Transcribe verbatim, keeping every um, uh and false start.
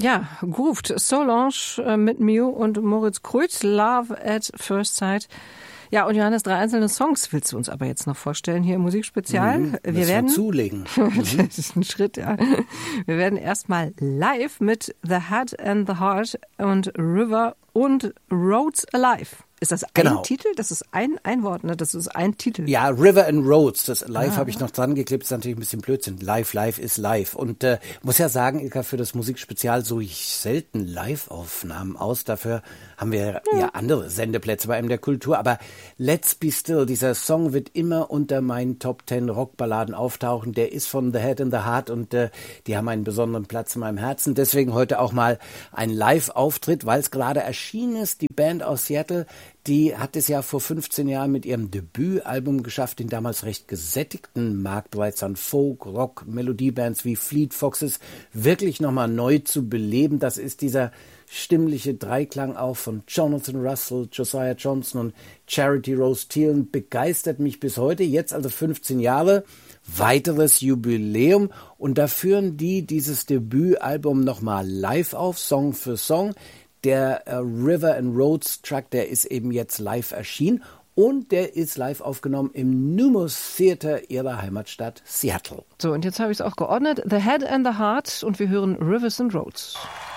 Ja, grooved. Solange äh, mit Mew und Moritz Krüth, Love at First Sight. Ja, und Johannes, drei einzelne Songs willst du uns aber jetzt noch vorstellen hier im Musikspezial. Mhm, wir werden wir zulegen. Mhm. Das ist ein Schritt, ja. Wir werden erstmal live mit The Head and the Heart und River und Roads Alive. Ist das ein genau. Titel? Das ist ein, ein Wort, ne? Das ist ein Titel. Ja, River and Roads. Das Live ah. habe ich noch dran geklebt. Ist natürlich ein bisschen Blödsinn. Live, live ist live. Und äh, muss ja sagen, Ilka, für das Musikspezial suche ich selten Live-Aufnahmen aus. Dafür haben wir ja. ja andere Sendeplätze bei M D R Kultur. Aber Let's Be Still, dieser Song wird immer unter meinen Top Ten Rockballaden auftauchen. Der ist von The Head and the Heart und äh, die haben einen besonderen Platz in meinem Herzen. Deswegen heute auch mal ein Live-Auftritt, weil es gerade erschienen ist. Die Band aus Seattle, die hat es ja vor fünfzehn Jahren mit ihrem Debütalbum geschafft, den damals recht gesättigten Markt bereits an Folk, Rock, Melodiebands wie Fleet Foxes wirklich nochmal neu zu beleben. Das ist dieser stimmliche Dreiklang auch von Jonathan Russell, Josiah Johnson und Charity Rose Thielen begeistert mich bis heute. Jetzt also fünfzehn Jahre, weiteres Jubiläum und da führen die dieses Debütalbum nochmal live auf, Song für Song. Der äh, River and Roads Track, der ist eben jetzt live erschienen und der ist live aufgenommen im Numos Theater ihrer Heimatstadt Seattle. So, und jetzt habe ich es auch geordnet. The Head and the Heart und wir hören Rivers and Roads.